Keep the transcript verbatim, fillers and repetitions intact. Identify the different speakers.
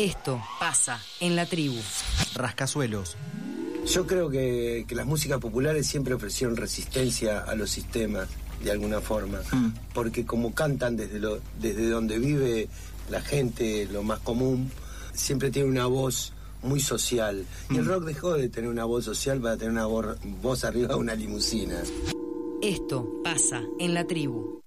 Speaker 1: Esto pasa en la tribu.
Speaker 2: Rascacielos.
Speaker 3: Yo creo que, que las músicas populares siempre ofrecieron resistencia a los sistemas, de alguna forma, mm. porque como cantan desde, lo, desde donde vive la gente, lo más común, siempre tiene una voz muy social. Mm. Y el rock dejó de tener una voz social para tener una voz, voz arriba de una limusina.
Speaker 1: Esto pasa en la tribu.